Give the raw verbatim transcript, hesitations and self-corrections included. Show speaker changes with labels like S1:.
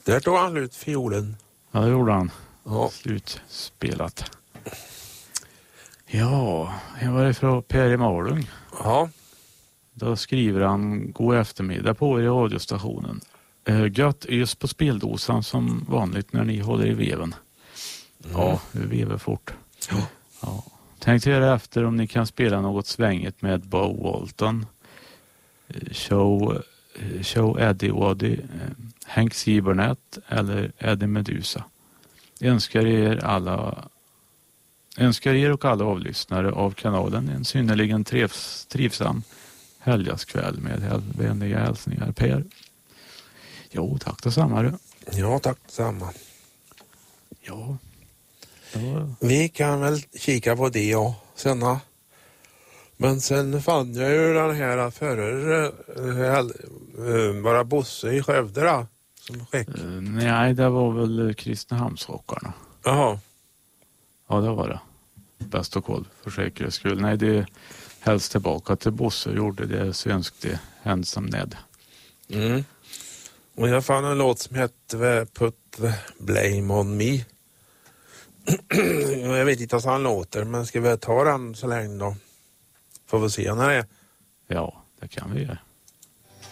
S1: Där tog han ut fiolen.
S2: Ja, det gjorde han.
S1: Ja.
S2: Slutspelat. Ja, jag var ifrån Per i Malung.
S1: Ja.
S2: Då skriver han god eftermiddag på er i radiostationen. Eh, gött ys på speldosan som vanligt när ni håller i veven. Mm. Ja, vi vevar fort.
S1: Ja.
S2: Ja. Tänkte höra efter om ni kan spela något svänget med Bo Walton. Eh, show, eh, show Eddie Waddy, eh, Hank Siebernet eller Eddie Medusa. Önskar er alla önskar er och alla avlyssnare av kanalen en synnerligen trivs, trivsam helgskväll med häl, vänliga hälsningar Per. Jo, tack detsamma du.
S1: Ja, tack detsamma.
S2: Ja. Var...
S1: Vi kan väl kika på det och senna. Men sen fann jag ju den här förra äh, bara Bosse i Skövde då, som skick.
S2: Uh, nej, det var väl Kristinehamnsrockarna.
S1: Jaha.
S2: Ja, det var det. Bäst och koll för säkerhets skull. Nej, det helst tillbaka till Bosse gjorde det svenskt det ensam ned.
S1: Mm. Och jag fann en låt som hette Put the Blame on Me. Jag vet inte vad han låter, men ska vi ta den så länge då? Får vi se när det är.
S2: Ja, det kan vi göra.